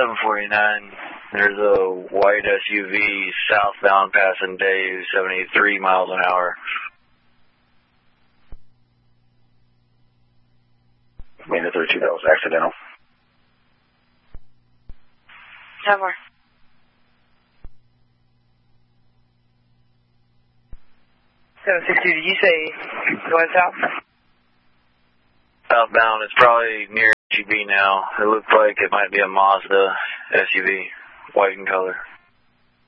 749. There's a white SUV southbound passing Dave, 73 miles an hour. Bandit 32, that was accidental. 10-4. Did you say going south? Southbound, it's probably near HEB now. It looks like it might be a Mazda SUV, white in color.